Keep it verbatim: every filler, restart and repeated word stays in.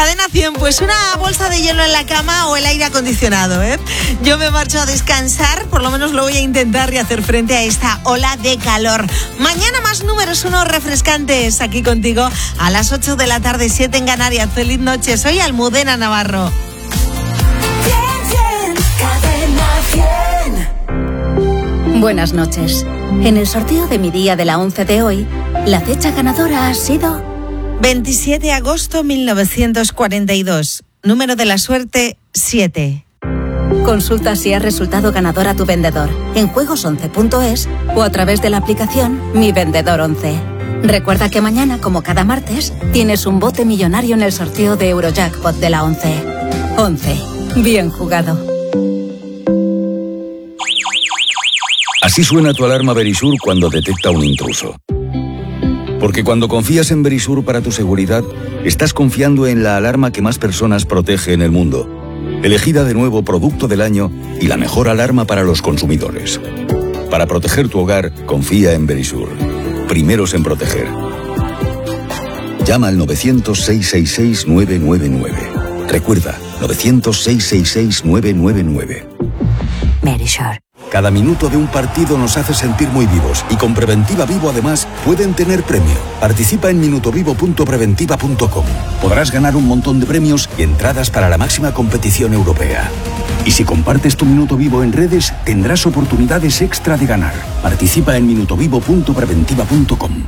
Cadena cien, pues una bolsa de hielo en la cama o el aire acondicionado, ¿eh? Yo me marcho a descansar, por lo menos lo voy a intentar y hacer frente a esta ola de calor. Mañana más números uno refrescantes aquí contigo a las ocho de la tarde, siete en Canarias. Feliz noche, soy Almudena Navarro. Buenas noches. En el sorteo de mi día de la once de hoy, la fecha ganadora ha sido veintisiete de agosto de mil novecientos cuarenta y dos. Número de la suerte, siete. Consulta si ha resultado ganadora tu vendedor en juegos once punto es o a través de la aplicación Mi Vendedor once. Recuerda que mañana, como cada martes, tienes un bote millonario en el sorteo de Eurojackpot de la once. once. Bien jugado. Así suena tu alarma Verisur cuando detecta un intruso. Porque cuando confías en Verisur para tu seguridad, estás confiando en la alarma que más personas protege en el mundo. Elegida de nuevo Producto del Año y la mejor alarma para los consumidores. Para proteger tu hogar, confía en Verisur. Primeros en proteger. Llama al novecientos, seiscientos sesenta y seis, nueve nueve nueve. Recuerda, novecientos, seiscientos sesenta y seis, nueve nueve nueve. Verisur. Cada minuto de un partido nos hace sentir muy vivos y con Preventiva Vivo además pueden tener premio. Participa en minutovivo punto preventiva punto com. Podrás ganar un montón de premios y entradas para la máxima competición europea. Y si compartes tu Minuto Vivo en redes, tendrás oportunidades extra de ganar. Participa en minutovivo punto preventiva punto com.